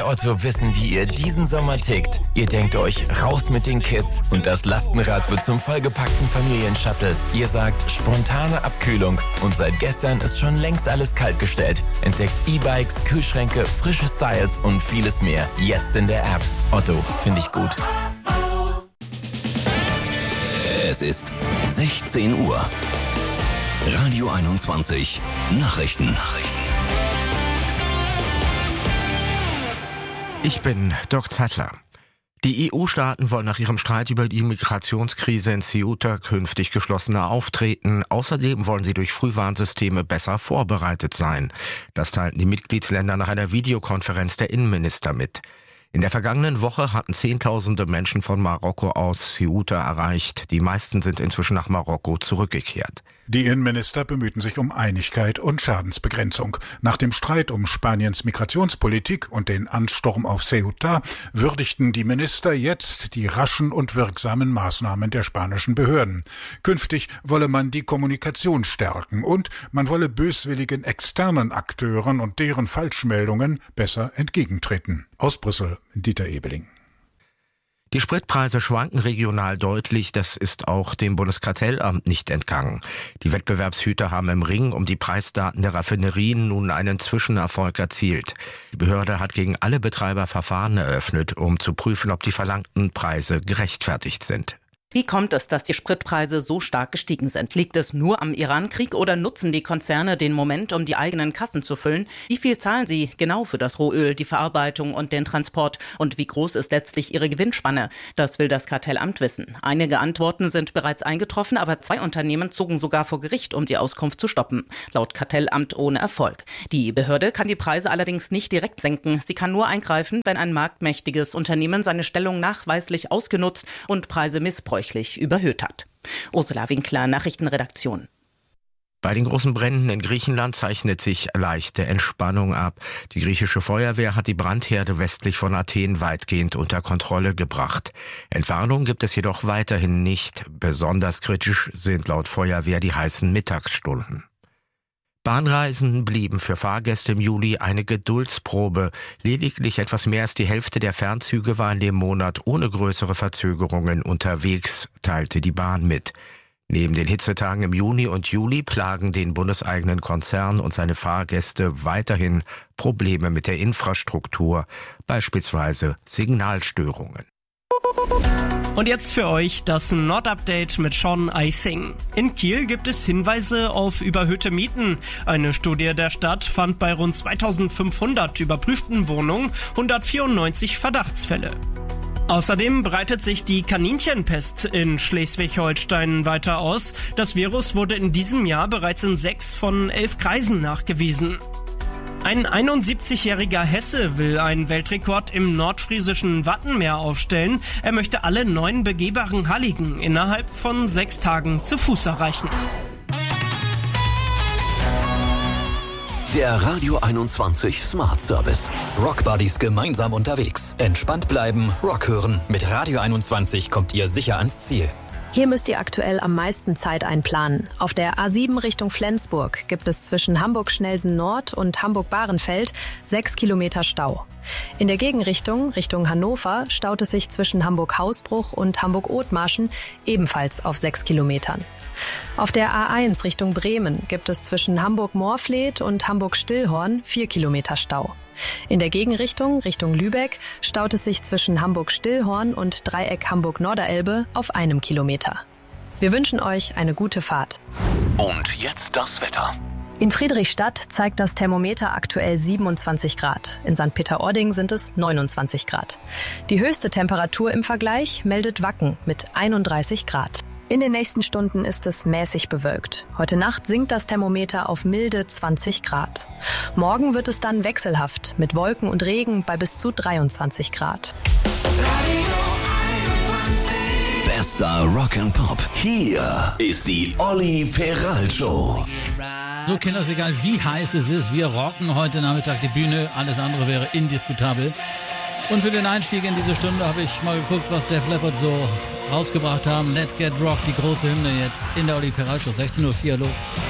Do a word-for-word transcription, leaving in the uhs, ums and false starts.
bei Otto wissen, wie ihr diesen Sommer tickt. Ihr denkt euch, raus mit den Kids und das Lastenrad wird zum vollgepackten Familienshuttle. Ihr sagt, spontane Abkühlung und seit gestern ist schon längst alles kaltgestellt. Entdeckt E-Bikes, Kühlschränke, frische Styles und vieles mehr. Jetzt in der App. Otto, finde ich gut. Es ist sechzehn Uhr. Radio einundzwanzig. Nachrichten. Nachrichten. Ich bin Dirk Zeitler. Die E U-Staaten wollen nach ihrem Streit über die Migrationskrise in Ceuta künftig geschlossener auftreten. Außerdem wollen sie durch Frühwarnsysteme besser vorbereitet sein. Das teilten die Mitgliedsländer nach einer Videokonferenz der Innenminister mit. In der vergangenen Woche hatten Zehntausende Menschen von Marokko aus Ceuta erreicht. Die meisten sind inzwischen nach Marokko zurückgekehrt. Die Innenminister bemühten sich um Einigkeit und Schadensbegrenzung. Nach dem Streit um Spaniens Migrationspolitik und den Ansturm auf Ceuta würdigten die Minister jetzt die raschen und wirksamen Maßnahmen der spanischen Behörden. Künftig wolle man die Kommunikation stärken und man wolle böswilligen externen Akteuren und deren Falschmeldungen besser entgegentreten. Aus Brüssel, Dieter Ebeling. Die Spritpreise schwanken regional deutlich, das ist auch dem Bundeskartellamt nicht entgangen. Die Wettbewerbshüter haben im Ring um die Preisdaten der Raffinerien nun einen Zwischenerfolg erzielt. Die Behörde hat gegen alle Betreiber Verfahren eröffnet, um zu prüfen, ob die verlangten Preise gerechtfertigt sind. Wie kommt es, dass die Spritpreise so stark gestiegen sind? Liegt es nur am Irankrieg oder nutzen die Konzerne den Moment, um die eigenen Kassen zu füllen? Wie viel zahlen sie genau für das Rohöl, die Verarbeitung und den Transport? Und wie groß ist letztlich ihre Gewinnspanne? Das will das Kartellamt wissen. Einige Antworten sind bereits eingetroffen, aber zwei Unternehmen zogen sogar vor Gericht, um die Auskunft zu stoppen. Laut Kartellamt ohne Erfolg. Die Behörde kann die Preise allerdings nicht direkt senken. Sie kann nur eingreifen, wenn ein marktmächtiges Unternehmen seine Stellung nachweislich ausgenutzt und Preise missbräuchlich überhöht hat. Ursula Winkler, Nachrichtenredaktion. Bei den großen Bränden in Griechenland zeichnet sich leichte Entspannung ab. Die griechische Feuerwehr hat die Brandherde westlich von Athen weitgehend unter Kontrolle gebracht. Entwarnung gibt es jedoch weiterhin nicht. Besonders kritisch sind laut Feuerwehr die heißen Mittagsstunden. Bahnreisen blieben für Fahrgäste im Juli eine Geduldsprobe. Lediglich etwas mehr als die Hälfte der Fernzüge war in dem Monat ohne größere Verzögerungen unterwegs, teilte die Bahn mit. Neben den Hitzetagen im Juni und Juli plagen den bundeseigenen Konzern und seine Fahrgäste weiterhin Probleme mit der Infrastruktur, beispielsweise Signalstörungen. Und jetzt für euch das Nord-Update mit Sean Eising. In Kiel gibt es Hinweise auf überhöhte Mieten. Eine Studie der Stadt fand bei rund zweitausendfünfhundert überprüften Wohnungen hundertvierundneunzig Verdachtsfälle. Außerdem breitet sich die Kaninchenpest in Schleswig-Holstein weiter aus. Das Virus wurde in diesem Jahr bereits in sechs von elf Kreisen nachgewiesen. Ein einundsiebzigjähriger Hesse will einen Weltrekord im nordfriesischen Wattenmeer aufstellen. Er möchte alle neun begehbaren Halligen innerhalb von sechs Tagen zu Fuß erreichen. Der Radio einundzwanzig Smart Service. Rock Buddies gemeinsam unterwegs. Entspannt bleiben, Rock hören. Mit Radio einundzwanzig kommt ihr sicher ans Ziel. Hier müsst ihr aktuell am meisten Zeit einplanen. Auf der A sieben Richtung Flensburg gibt es zwischen Hamburg-Schnelsen Nord und Hamburg-Bahrenfeld sechs Kilometer Stau. In der Gegenrichtung, Richtung Hannover, staut es sich zwischen Hamburg-Hausbruch und Hamburg-Othmarschen ebenfalls auf sechs Kilometern. Auf der A eins Richtung Bremen gibt es zwischen Hamburg-Moorfleet und Hamburg-Stillhorn vier Kilometer Stau. In der Gegenrichtung, Richtung Lübeck, staut es sich zwischen Hamburg-Stillhorn und Dreieck Hamburg-Norderelbe auf einem Kilometer. Wir wünschen euch eine gute Fahrt. Und jetzt das Wetter. In Friedrichstadt zeigt das Thermometer aktuell siebenundzwanzig Grad. In Sankt Peter-Ording sind es neunundzwanzig Grad. Die höchste Temperatur im Vergleich meldet Wacken mit einunddreißig Grad. In den nächsten Stunden ist es mäßig bewölkt. Heute Nacht sinkt das Thermometer auf milde zwanzig Grad. Morgen wird es dann wechselhaft mit Wolken und Regen bei bis zu dreiundzwanzig Grad. Bester Rock'n'Pop. Hier ist die Olli Peral Show. So, Kinder, ist egal, wie heiß es ist. Wir rocken heute Nachmittag die Bühne. Alles andere wäre indiskutabel. Und für den Einstieg in diese Stunde habe ich mal geguckt, was Def Leppard so rausgebracht haben. Let's Get Rock, die große Hymne jetzt in der Olli Peral Show. sechzehn Uhr vier, hallo.